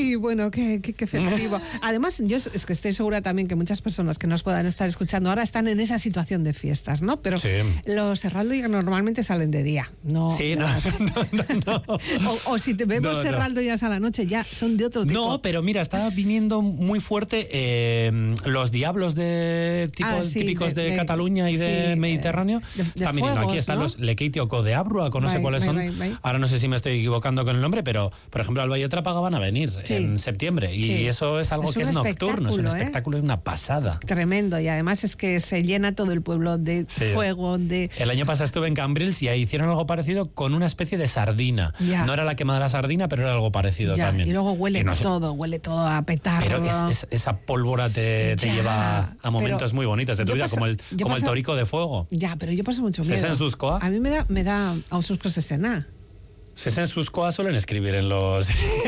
Ay, bueno, qué festivo. Además, yo es que estoy segura también que muchas personas que nos puedan estar escuchando ahora están en esa situación de fiestas, ¿no? Pero los herraldoyak normalmente salen de día, ¿no? Sí, no. O si te vemos herraldoyak a la noche, ya son de otro tipo. No, pero mira, está viniendo muy fuerte los diablos típicos de Cataluña y de Mediterráneo. Están viniendo aquí, están los Lekeitio de Abrua, no sé cuáles son. Ahora no sé si me estoy equivocando con el nombre, pero por ejemplo al Valle de Trápaga van a venir en septiembre y eso es algo que es nocturno, es un espectáculo, es una pasada. Tremendo, y además es que se llena todo el pueblo de fuego. El año pasado estuve en Cambrils y ahí hicieron algo parecido con una especie de sardina. No era la quema de la sardina, pero era algo parecido también. Y luego huele todo a petardo. Pero esa pólvora te lleva a momentos muy bonitos de tu vida, como el torico de fuego. Ya, pero yo paso mucho miedo. ¿Sesen-Zuzkoa? A mí me da Aususco Sesena. Sesen-Zuzkoa suelen escribir en los...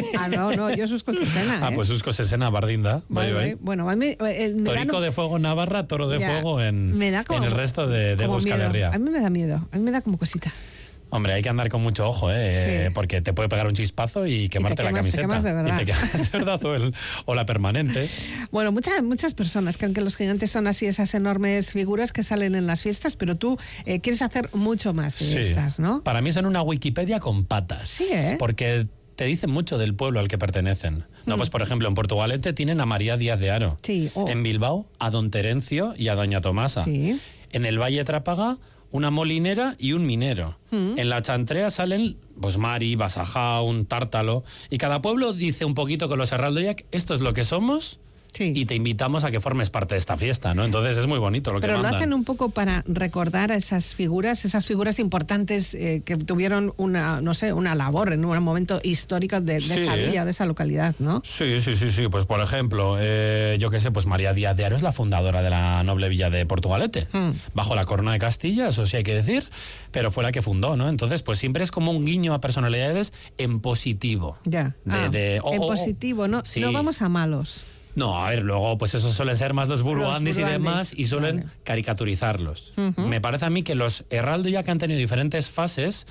no, yo Susco Sesena. Pues Susco Sesena, Bardinda. Bueno, torico de fuego en Navarra, toro de fuego en el resto de Euskal Herria. A mí me da miedo, a mí me da como cosita. Hombre, hay que andar con mucho ojo, porque te puede pegar un chispazo y quemarte la camiseta. Te quemas de verdad. Y te quemas de verdad o la permanente. Bueno, muchas personas creen que los gigantes son así, esas enormes figuras que salen en las fiestas, pero tú quieres hacer mucho más de estas, ¿no? Para mí son una Wikipedia con patas. Sí, porque te dicen mucho del pueblo al que pertenecen. No, pues por ejemplo, en Portugalete tienen a María Díaz de Haro. Sí. En Bilbao, a don Terencio y a doña Tomasa. Sí. En el Valle de Trápaga, una molinera y un minero. En la Chantrea salen pues Mari, Basajaun, Tártalo, y cada pueblo dice un poquito con los heraldoyak, esto es lo que somos. Y te invitamos a que formes parte de esta fiesta, ¿no? Entonces es muy bonito lo que mandan. Pero lo hacen un poco para recordar a esas figuras importantes que tuvieron una labor en un momento histórico de esa villa, de esa localidad, ¿no? Sí. Pues por ejemplo, yo qué sé, pues María Díaz de Haro es la fundadora de la noble villa de Portugalete, bajo la corona de Castilla, eso sí hay que decir, pero fue la que fundó, ¿no? Entonces, pues siempre es como un guiño a personalidades en positivo. Ya. En positivo, no vamos a malos. No, a ver, luego pues esos suelen ser más los buruandis y demás y suelen caricaturizarlos. Me parece a mí que los heraldoyak han tenido diferentes fases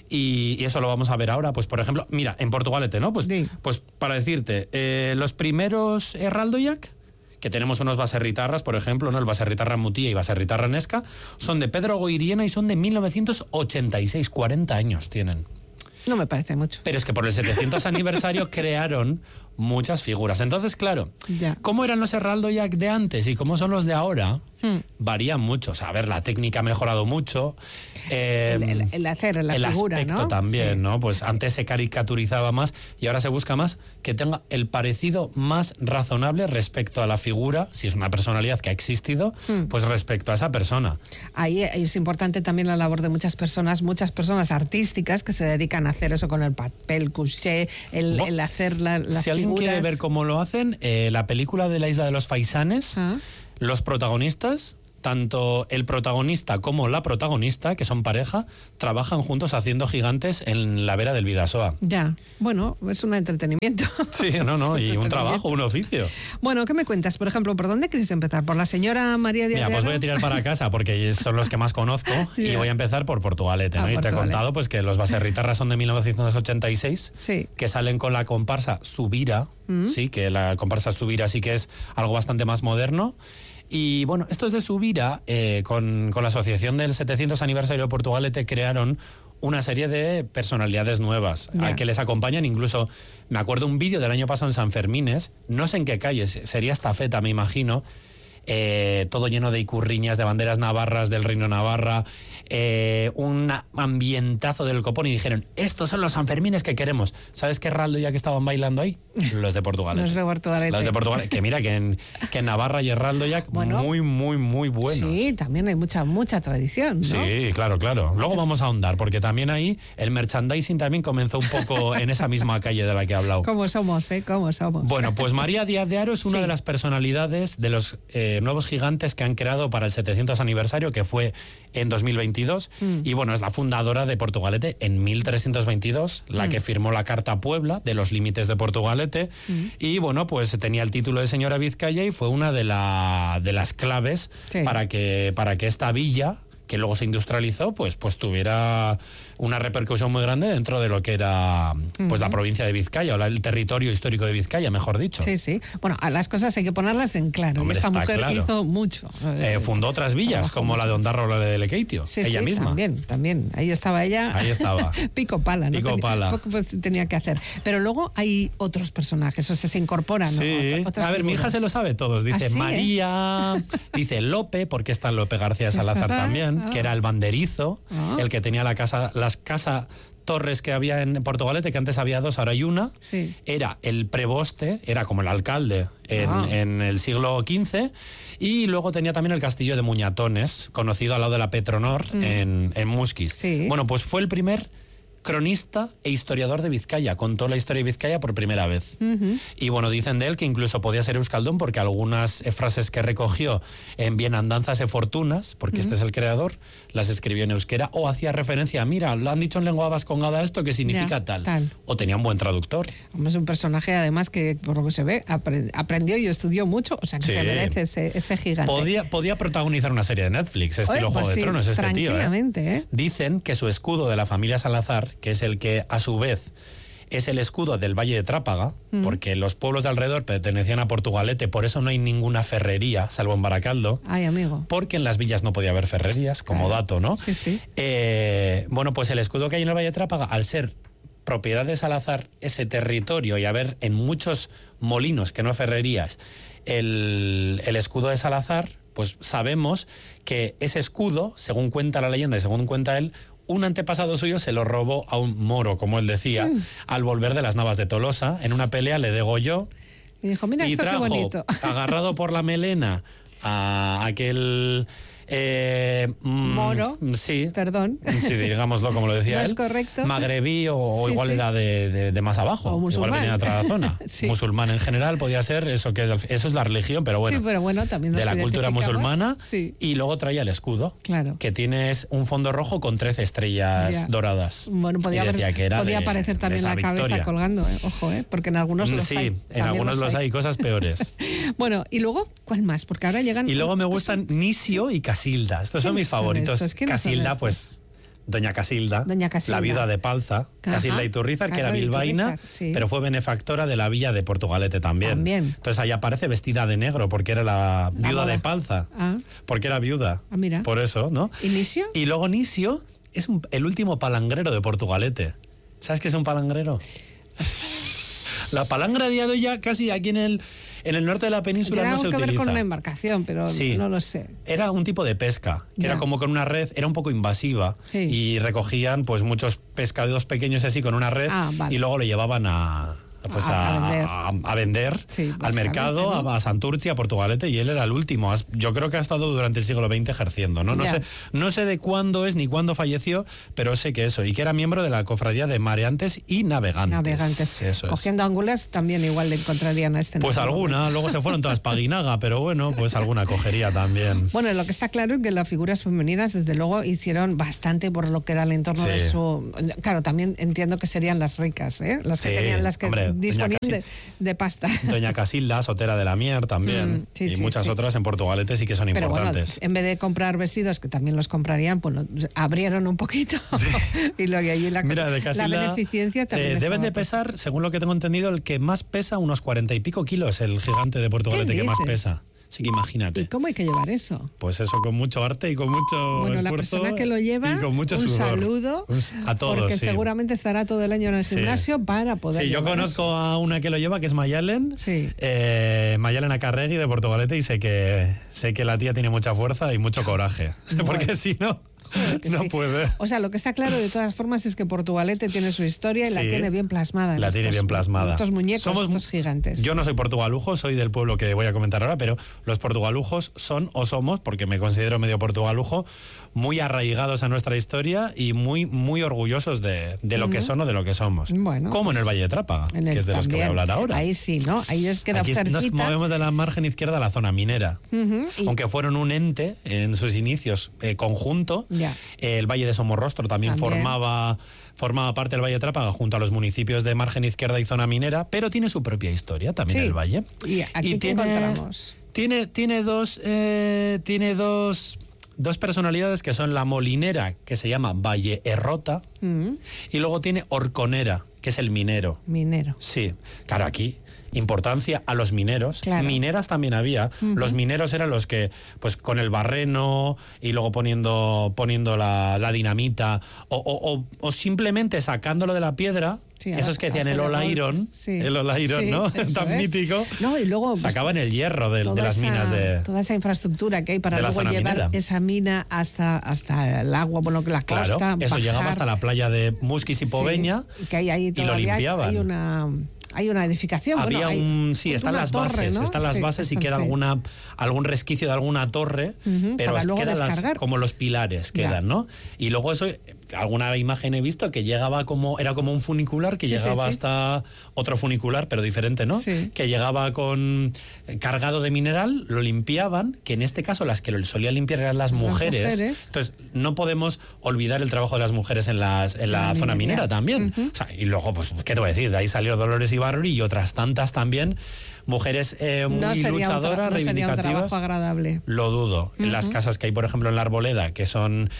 y eso lo vamos a ver ahora. Pues por ejemplo, mira, en Portugalete, ¿no? Pues para decirte, los primeros heraldoyak, que tenemos unos baserritarras, por ejemplo, ¿no? El baserritarra Mutía y baserritarra Nesca, son de Pedro Goiriena y son de 1986, 40 años tienen. No me parece mucho. Pero es que por el 700 aniversario crearon muchas figuras. Entonces, claro, ¿cómo eran los heraldoyak de antes y cómo son los de ahora? Varían mucho. O sea, a ver, la técnica ha mejorado mucho. El hacer, la figura, aspecto, ¿no? También, ¿no? Pues antes se caricaturizaba más y ahora se busca más que tenga el parecido más razonable respecto a la figura, si es una personalidad que ha existido, pues respecto a esa persona. Ahí es importante también la labor de muchas personas artísticas que se dedican a hacer eso con el papel couché, el hacer las figuras. Si alguien quiere ver cómo lo hacen, la película de la Isla de los Faisanes, los protagonistas, tanto el protagonista como la protagonista, que son pareja, trabajan juntos haciendo gigantes en la vera del Bidasoa. Ya, bueno, es un entretenimiento. Sí, y un trabajo, un oficio. Bueno, ¿qué me cuentas? Por ejemplo, ¿por dónde quieres empezar? ¿Por la señora María Díaz de Haro? Pues voy a tirar para casa porque son los que más conozco y voy a empezar por Portugalete, ¿no? Y te he contado pues que los baserritarras son de 1986, que salen con la comparsa Subira, que la comparsa Subira sí que es algo bastante más moderno. Y bueno, estos de Subira, con la asociación del 700 aniversario de Portugalete, crearon una serie de personalidades nuevas a que les acompañan. Incluso me acuerdo un vídeo del año pasado en San Fermines, no sé en qué calle, sería Estafeta, me imagino, todo lleno de icurriñas, de banderas navarras del Reino de Navarra, un ambientazo del copón, y dijeron, estos son los Sanfermines que queremos. ¿Sabes qué heraldoyak estaban bailando ahí? Los de Portugalete. Los de Portugalete. Los de Portugalete, que mira, que en Navarra hay heraldoyak muy, muy, muy buenos. Sí, también hay mucha tradición, ¿no? Sí, claro. Luego vamos a ahondar, porque también ahí el merchandising también comenzó un poco en esa misma calle de la que he hablado. ¿Cómo somos, ¿Cómo somos? Bueno, pues María Díaz de Haro es una de las personalidades de los nuevos gigantes que han creado para el 700 aniversario, que fue en 2022, y bueno, es la fundadora de Portugalete en 1322, la que firmó la Carta Puebla de los límites de Portugalete, y bueno, pues tenía el título de señora Vizcaya y fue una de las claves para que esta villa, que luego se industrializó, pues tuviera una repercusión muy grande dentro de lo que era pues la provincia de Vizcaya, o el territorio histórico de Vizcaya, mejor dicho. Sí, sí. Bueno, a las cosas hay que ponerlas en claro. Hombre, y esta mujer hizo mucho. Fundó otras villas, como la de Ondarroa de Lequeitio, ella misma. También. Ahí estaba ella. Ahí estaba. Pico pala, ¿no? Pico pala. Poco pues, tenía que hacer. Pero luego hay otros personajes, o sea, se incorporan. Sí. Otras a ver, figuras. Mi hija se lo sabe todos. Dice María, dice Lope, porque está Lope García Salazar también, que era el banderizo, el que tenía las casas torres que había en Portugalete, que antes había dos, ahora hay una. Sí. Era el preboste, era como el alcalde en el siglo XV, y luego tenía también el castillo de Muñatones, conocido al lado de la Petronor, en Musquis. Sí. Bueno, pues fue el primer cronista e historiador de Vizcaya, contó la historia de Vizcaya por primera vez. Y bueno, dicen de él que incluso podía ser euskaldún, porque algunas frases que recogió en Bienandanzas e Fortunas, porque este es el creador, las escribió en euskera, o hacía referencia, mira, lo han dicho en lengua vascongada esto, que significa tal. O tenía un buen traductor. Es un personaje, además, que por lo que se ve, aprendió y estudió mucho, o sea, que se merece ese gigante. Podía protagonizar una serie de Netflix, estilo Juego de Tronos, este tío. Tranquilamente, Dicen que su escudo de la familia Salazar, que es el que a su vez es el escudo del Valle de Trápaga, porque los pueblos de alrededor pertenecían a Portugalete, por eso no hay ninguna ferrería, salvo en Baracaldo. Ay, amigo. Porque en las villas no podía haber ferrerías, como dato, ¿no? Sí, sí. Bueno, pues el escudo que hay en el Valle de Trápaga, al ser propiedad de Salazar, ese territorio, y haber en muchos molinos, que no ferrerías, el escudo de Salazar, pues sabemos que ese escudo, según cuenta la leyenda y según cuenta él, un antepasado suyo se lo robó a un moro, como él decía, al volver de las Navas de Tolosa. En una pelea le degolló y dijo, mira, y esto trajo, qué bonito. agarrado por la melena, a aquel... moro. Sí. Perdón. Sí, digámoslo como lo decía ¿No él. es correcto? Magrebí o sí, igual era de más abajo. O musulmán. Igual venía de otra zona. Sí. Musulmán en general podía ser, eso es la religión, pero bueno. Sí, pero bueno, también de la cultura musulmana. Sí. Y luego traía el escudo. Claro. Que tienes un fondo rojo con 13 estrellas doradas. Bueno, podía aparecer también la victoria. cabeza colgando, ojo, porque en algunos los hay. Sí, en algunos los hay cosas peores. Bueno, y luego, ¿cuál más? Porque ahora llegan... Y luego me gustan Nisio y Casilda. Estos son mis favoritos. Casilda, pues Doña Casilda, la viuda de Palza, Casilda Iturrizar, que era bilbaína, pero fue benefactora de la villa de Portugalete también. Entonces ahí aparece vestida de negro, porque era la viuda de Palza, porque era viuda. Mira. Por eso, ¿no? ¿Y Nisio? Y luego Nisio es el último palangrero de Portugalete. ¿Sabes qué es un palangrero? La palangra de ya casi aquí en el norte de la península no se utiliza. Tiene que ver con una embarcación, pero no lo sé. Era un tipo de pesca, que era como con una red, era un poco invasiva, y recogían pues muchos pescados pequeños así con una red, y luego lo llevaban a vender al mercado, ¿no? A Santurci, a Portugalete, y él era el último. Yo creo que ha estado durante el siglo XX ejerciendo, ¿no? No sé de cuándo es ni cuándo falleció, pero sé que eso, y que era miembro de la cofradía de mareantes y navegantes. Eso Cogiendo ángulas también igual le encontrarían a este. Pues alguna, luego se fueron todas para Guinaga, pero bueno, pues alguna cogería también. Bueno, lo que está claro es que las figuras femeninas, desde luego, hicieron bastante por lo que era el entorno de su... Claro, también entiendo que serían las ricas, las que tenían, las que... Hombre, disponían de pasta. Doña Casilda, Sotera de la Mier también, y muchas otras en Portugalete sí que son importantes. Bueno, en vez de comprar vestidos, que también los comprarían, pues abrieron un poquito y luego allí la beneficencia también deben de pesar, según lo que tengo entendido, el que más pesa unos 40 y pico kilos, el gigante de Portugalete que más pesa. Así que imagínate. ¿Y cómo hay que llevar eso? Pues eso, con mucho arte y con mucho esfuerzo. La persona que lo lleva, y con mucho un sudor. Saludo a todos, porque seguramente estará todo el año en el gimnasio para poder yo conozco a una que lo lleva, que es Mayalen, Mayalen Acarregui de Portugalete, y sé que la tía tiene mucha fuerza y mucho coraje, porque si no... No puede. O sea, lo que está claro de todas formas es que Portugalete tiene su historia y la tiene bien plasmada. Tiene bien plasmada. Estos muñecos, estos gigantes. Yo no soy portugalujo, soy del pueblo que voy a comentar ahora, pero los portugalujos son o somos, porque me considero medio portugalujo, muy arraigados a nuestra historia y muy, muy orgullosos de lo que son o de lo que somos. Bueno, como en el Valle de Trápaga, que es de los que voy a hablar ahora. Ahí sí, ¿no? Ahí es que aquí nos movemos de la margen izquierda a la zona minera. Aunque fueron un ente en sus inicios conjunto. El Valle de Somorrostro también formaba parte del Valle de Trápaga junto a los municipios de margen izquierda y zona minera, pero tiene su propia historia también el valle. ¿Y aquí qué encontramos? Tiene dos dos personalidades que son la molinera, que se llama Valle Errota, y luego tiene Orconera, que es el minero. Minero. Sí, claro, aquí importancia a los mineros. Claro. Mineras también había. Los mineros eran los que, pues con el barreno y luego poniendo la dinamita o simplemente sacándolo de la piedra. Sí, esos que decían el Olairon, sí, el Olairon, sí, ¿no? Tan mítico. No, y luego pues, sacaban el hierro de las minas de toda esa infraestructura que hay para luego llevar minera. Esa mina hasta el agua, bueno, la costa. Claro, eso bajar. Llegaba hasta la playa de Musquis y Poveña, que ahí y lo limpiaban. Hay una edificación. Había están las torre, bases, ¿no? Están las bases y queda algún resquicio de alguna torre, pero quedan como los pilares quedan, ¿no? Y luego eso, alguna imagen he visto que era como un funicular que llegaba hasta otro funicular, pero diferente, ¿no? Sí. Que llegaba cargado de mineral, lo limpiaban, que en este caso las que lo solían limpiar eran las mujeres. Entonces, no podemos olvidar el trabajo de las mujeres en la zona minera también. O sea, y luego, pues, ¿qué te voy a decir? De ahí salió Dolores Ibarruri y otras tantas también. Mujeres muy luchadoras, reivindicativas. Sería un trabajo agradable. Lo dudo. Las casas que hay, por ejemplo, en la Arboleda, que son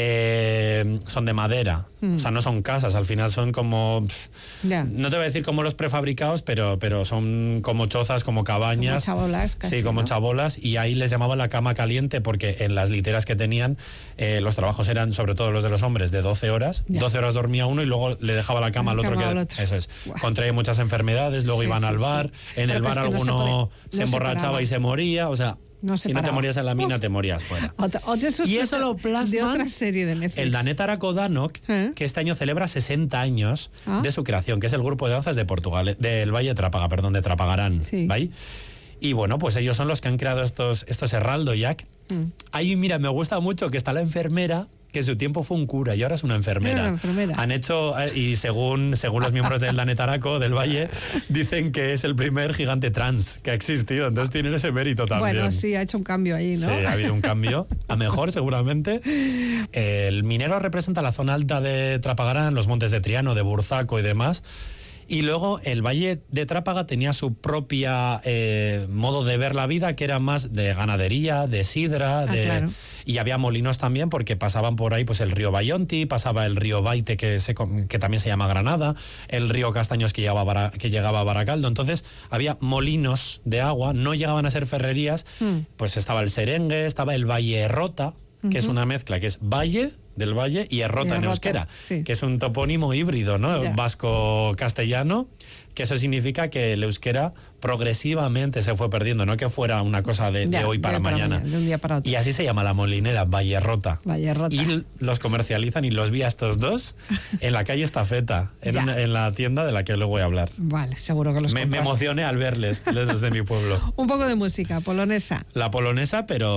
de madera. O sea, no son casas, al final son como... No te voy a decir como los prefabricados, pero son como chozas, como cabañas. Como chabolas casi, sí, como chabolas. Y ahí les llamaban la cama caliente porque en las literas que tenían, los trabajos eran, sobre todo los de los hombres, de 12 horas. 12 horas dormía uno y luego le dejaba la cama al otro. Eso es. Contraía muchas enfermedades, luego iban al bar. En el bar alguno se emborrachaba y se moría, o sea... si no te morías en la mina, te morías fuera. Y eso lo plasman de otra serie de Netflix. el Daneta Arakodanok, que este año celebra 60 años de su creación, que es el grupo de danzas de Portugal, del Valle de Trápaga, de Trapagarán. Sí. ¿Vale? Y bueno, pues ellos son los que han creado estos Herraldo Jack. Ahí, mira, me gusta mucho que está la enfermera, que en su tiempo fue un cura y ahora es una enfermera. Han hecho, y según los miembros del Danetaraco, del Valle, dicen que es el primer gigante trans que ha existido, entonces tienen ese mérito también. Bueno, sí, ha hecho un cambio ahí, ¿no? Sí, ha habido un cambio, a mejor seguramente. El minero representa la zona alta de Trapagarán, los montes de Triano, de Burzaco y demás. Y luego el Valle de Trápaga tenía su propia modo de ver la vida, que era más de ganadería, de sidra, claro. Y había molinos también, porque pasaban por ahí pues el río Bayonti, pasaba el río Baite, que también se llama Granada, el río Castaños que llegaba a Baracaldo. Entonces había molinos de agua, no llegaban a ser ferrerías, pues estaba el Serengue, estaba el Valle Errota, que es una mezcla, que es Valle del Valle y Errota en euskera, que es un topónimo híbrido, ¿no? Vasco-castellano, que eso significa que el euskera progresivamente se fue perdiendo, no que fuera una cosa de hoy para mañana. De un día para otro. Y así se llama la molinera, Valle Errota. Y los comercializan y los vi a estos dos en la calle Estafeta, en la tienda de la que luego voy a hablar. Vale, seguro que los me emocioné al verles desde mi pueblo. Un poco de música, polonesa. La polonesa, pero